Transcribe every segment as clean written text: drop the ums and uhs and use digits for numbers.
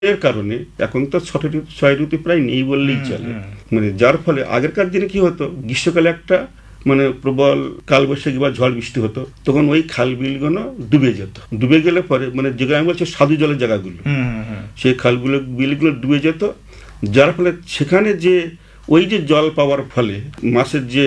এর কারণে এখন তো ছয় ঋতু প্রায় নেই বললেই চলে। মানে যার ফলে আগেরকার দিনে কি হতো, গ্রীষ্মকালে একটা মানে প্রবল কালবৈশাখী বা ঝড় বৃষ্টি হতো, তখন ওই খাল বিলগুলো ডুবে যেত। ডুবে গেলে পরে মানে যেগুলো আমি বলছি সাধু জলের জায়গাগুলো, সেই খালগুলো বিলগুলো ডুবে যেত, যার ফলে সেখানে যে ওই যে জল পাওয়ার ফলে মাছের যে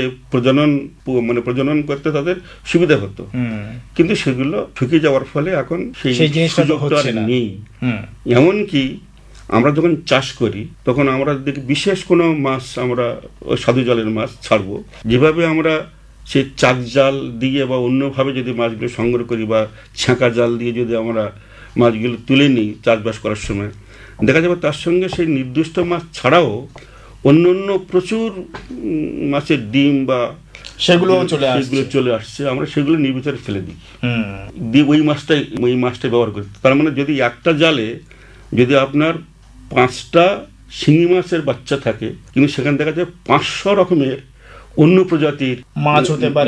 প্রজনন করতে তাদের সুবিধা হতো, কিন্তু সেগুলো শুকিয়ে যাওয়ার ফলে এখন সেই সুযোগটা নেই। এমনকি আমরা যখন চাষ করি তখন আমরা দেখি বিশেষ কোনো মাছ আমরা ওই সাধু জলের মাছ ছাড়বো, যেভাবে আমরা সেই চাক জাল দিয়ে বা অন্যভাবে যদি মাছগুলো সংগ্রহ করি বা ছ্যাঁকা জাল দিয়ে যদি আমরা মাছগুলো তুলে নিই চাষবাস করার সময়, দেখা যাবে তার সঙ্গে সেই নির্দিষ্ট মাছ ছাড়াও অন্য অন্য প্রচুর মাছের ডিম বা সেগুলো চলে আসছে, আমরা সেগুলো নির্বিচারে ফেলে দিই, দিয়ে ওই মাছটাই ব্যবহার করি। তার মানে যদি একটা জালে যদি আপনার 5টা শিঙি মাছের বাচ্চা থাকে, কিন্তু সেখানে দেখা যায় 500 রকমের অন্য প্রজাতির মাছ হতে পারে,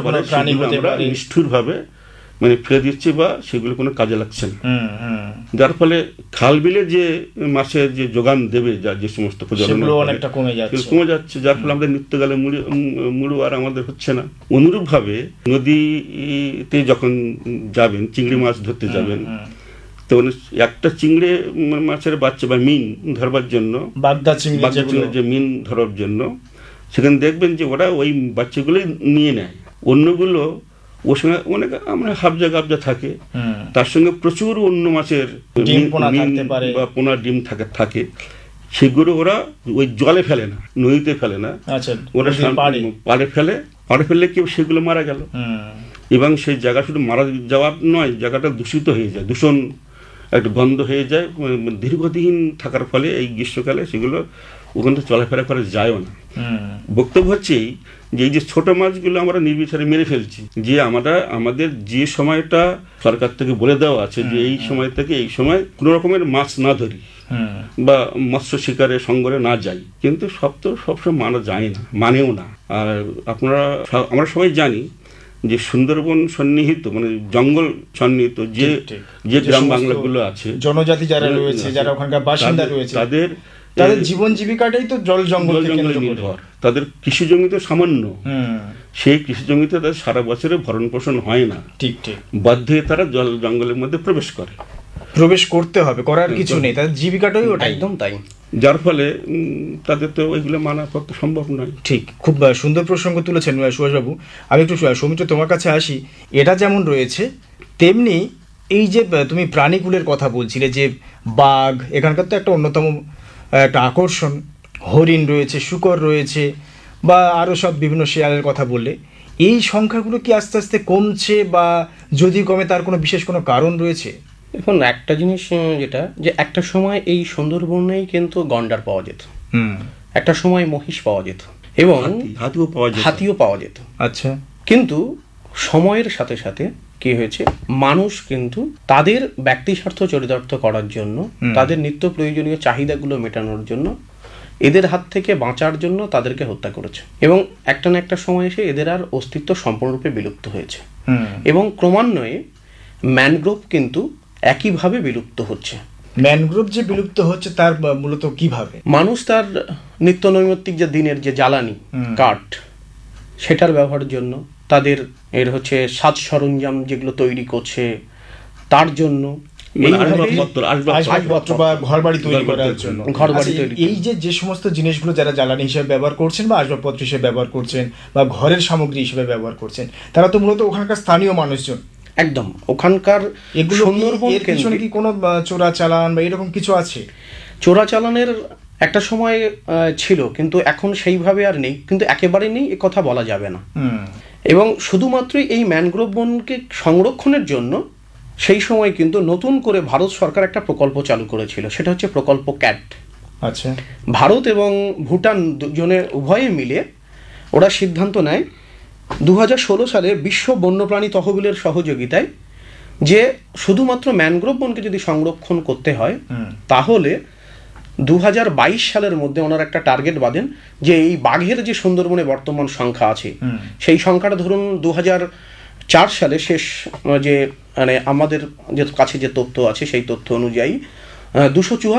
নিষ্ঠুরভাবে মানে ফেলে দিচ্ছে বা সেগুলো কোনো কাজে লাগছে না, যার ফলে খাল বিলে যে মাছের যে যোগান দেবে যে সমস্ত প্রজনন অনেকটা কমে যাচ্ছে, যার ফলে আমাদের নিত্যকালে মুড়ো আর আমাদের হচ্ছে না। অনুরূপভাবে নদীতে যখন যাবেন চিংড়ি মাছ ধরতে যাবেন, তো একটা চিংড়ি মাছের বাচ্চা বা মিন ধরবার জন্য, বাগদা চিংড়ি যে মিন ধরার জন্য, সেখানে দেখবেন যে ওরা ওই বাচ্চাগুলোই নিয়ে নেয়, অন্যগুলো ওর সঙ্গে অনেক আমরা হাবজা গাবজা থাকে, তার সঙ্গে প্রচুর অন্য মাছের বা পোনা ডিম থাকে, সেগুলো ওরা ওই জলে ফেলে না, নদীতে ফেলে না, ওরা পাড়ে ফেললে কি সেগুলো মারা গেল, এবং সেই জায়গা শুধু মারা যাওয়ার নয়, জায়গাটা দূষিত হয়ে যায়, দূষণ একটা গন্ধ হয়ে যায় দীর্ঘদিন থাকার ফলে। এই গ্রীষ্মকালে সেগুলো ওখান থেকে চলাফেরা করা যায়ও না। বক্তব্য হচ্ছে যে এই যে ছোট মাছগুলো আমরা নির্বিচারে মেরে ফেলছি, যে আমাদের যে সময়টা সরকার থেকে বলে দেওয়া আছে যে এই সময় থেকে এই সময় কোনো রকমের মাছ না ধরি বা মৎস্য শিকারে সংগ্রহে না যাই, কিন্তু সবসময় মানা যায় না, মানেও না। আর আমরা সবাই জানি যে সুন্দরবন সন্নিহিত মানে জঙ্গল সন্নিহিত যে গ্রাম বাংলাগুলো আছে, জনজাতি যারা রয়েছে, যারা ওখানকার বাসিন্দা রয়েছে, তাদের জীবন জীবিকাটাই তো জঙ্গল নির্ভর। তাদের কৃষি জমি তো সামান্য, সেই কৃষি জমিতে তাদের সারা বছরে ভরণ পোষণ হয় না, ঠিক বাধ্য হয়ে তারা জঙ্গলের মধ্যে প্রবেশ করতে হবে, করার কিছু নেই, তাদের জীবিকাটাই ওটা, একদম তাই, যার ফলে তাদের তো ওইগুলো মানা পক্ষে সম্ভব নয়। ঠিক, খুব সুন্দর প্রসঙ্গ তুলেছেন সুভাষবাবু। আমি একটু সৌমিত্র তোমার কাছে আসি। এটা যেমন রয়েছে তেমনি এই যে তুমি প্রাণীকুলের কথা বলছিলে, যে বাঘ এখানকার তো একটা অন্যতম একটা আকর্ষণ, হরিণ রয়েছে, শূকর রয়েছে, বা আরও সব বিভিন্ন শেয়ালের কথা বললে, এই সংখ্যাগুলো কি আস্তে আস্তে কমছে, বা যদি কমে তার কোনো বিশেষ কোনো কারণ রয়েছে? এখন একটা জিনিস যেটা, যে একটা সময় এই সুন্দরবনেই কিন্তু গন্ডার পাওয়া যেত, একটা সময় মহিষ পাওয়া যেত এবং হাতিও পাওয়া যেত। আচ্ছা, কিন্তু সময়ের সাথে সাথে কি হয়েছে, মানুষ কিন্তু তাদের ব্যক্তি স্বার্থ চরিতার্থ করার জন্য, তাদের নিত্য প্রয়োজনীয় চাহিদাগুলো মেটানোর জন্য, এদের হাত থেকে বাঁচার জন্য তাদেরকে হত্যা করেছে, এবং একটা না একটা সময় এসে এদের আর অস্তিত্ব সম্পূর্ণরূপে বিলুপ্ত হয়েছে, এবং ক্রমান্বয়ে ম্যানগ্রোভ কিন্তু একইভাবে বিলুপ্ত হচ্ছে। ম্যানগ্রোভ যে বিলুপ্ত হচ্ছে তার মূলত কিভাবে? মানুষ তার নিত্য নৈমিত্তিক যে দিনের যে জ্বালানি কাঠ, সেটার ব্যবহারের জন্য, তাদের সাজ সরঞ্জাম যেগুলো তৈরি করছে তার জন্য, ঘরবাড়ি তৈরি করার জন্য, এই যে সমস্ত জিনিসগুলো যারা জ্বালানি হিসেবে ব্যবহার করছেন বা আসবাবপত্র হিসেবে ব্যবহার করছেন বা ঘরের সামগ্রী হিসেবে ব্যবহার করছেন, তারা তো মূলত ওখানকার স্থানীয় মানুষজন। একদম, ওখানকার এগুলো কি কোনো চোরাচালান বা এরকম কিছু আছে? চোরাচালানের একটা সময় ছিল, কিন্তু এখন সেইভাবে আর নেই, কিন্তু একেবারে নেই এ কথা বলা যাবে না। এবং শুধুমাত্রই এই ম্যানগ্রোভ বনকে সংরক্ষণের জন্য সেই সময় কিন্তু নতুন করে ভারত সরকার একটা প্রকল্প চালু করেছিল, সেটা হচ্ছে প্রকল্প ক্যাট। আচ্ছা, ভারত এবং ভুটান দুজনে উভয়ে মিলে ওরা সিদ্ধান্ত নেয় 2016 সালে বিশ্ব বন্যপ্রাণী তহবিলের সহযোগিতায় যে শুধুমাত্র ম্যানগ্রোভ বনকে যদি সংরক্ষণ করতে হয়, তাহলে 2022 সালের মধ্যে ওনারা একটা টার্গেট বাঁধেন যে এই বাঘের যে সুন্দরবনে বর্তমান সংখ্যা আছে, সেই সংখ্যাটা ধরুন 2004 সালে শেষ, যে মানে আমাদের যে কাছে যে তথ্য আছে সেই তথ্য অনুযায়ী 274